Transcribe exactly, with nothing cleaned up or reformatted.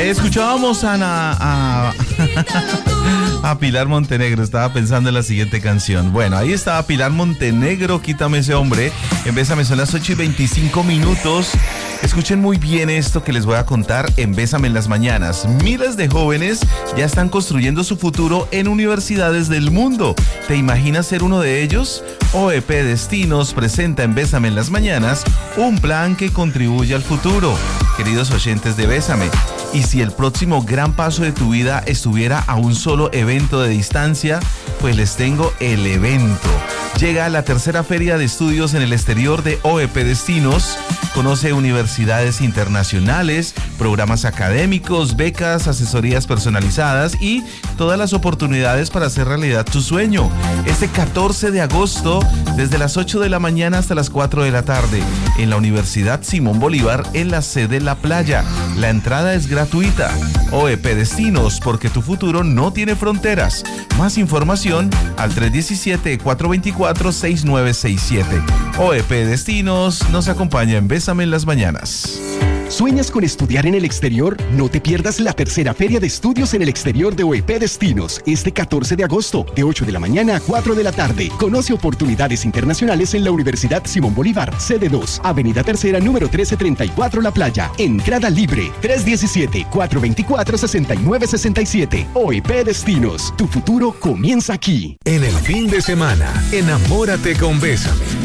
Escuchábamos a, Ana, a, a Pilar Montenegro. Estaba pensando en la siguiente canción. Bueno, ahí estaba Pilar Montenegro, Quítame ese hombre. En Bésame son las ocho y veinticinco minutos. Escuchen muy bien esto que les voy a contar en Bésame en las mañanas. Miles de jóvenes ya están construyendo su futuro en universidades del mundo. ¿Te imaginas ser uno de ellos? O E P Destinos presenta en Bésame en las mañanas un plan que contribuye al futuro. Queridos oyentes de Bésame, y si el próximo gran paso de tu vida estuviera a un solo evento de distancia, pues les tengo el evento. Llega la tercera feria de estudios en el exterior de O E P Destinos. Conoce universidades internacionales, programas académicos, becas, asesorías personalizadas y todas las oportunidades para hacer realidad tu sueño. Este catorce de agosto, desde las ocho de la mañana hasta las cuatro de la tarde, en la Universidad Simón Bolívar, en la sede La Playa. La entrada es gratuita. O E P Destinos, porque tu futuro no tiene fronteras. Más información al tres uno siete, cuatro dos cuatro, seis nueve seis siete. O E P Destinos nos acompaña en Bésame en las mañanas. ¿Sueñas con estudiar en el exterior? No te pierdas la tercera Feria de Estudios en el Exterior de O E P Destinos, este catorce de agosto, de ocho de la mañana a cuatro de la tarde. Conoce oportunidades internacionales en la Universidad Simón Bolívar, sede dos, Avenida Tercera, número trece treinta y cuatro, La Playa. Entrada libre, tres uno siete, cuatro dos cuatro, seis nueve seis siete. O E P Destinos, tu futuro comienza aquí. En el fin de semana, enamórate con Bésame.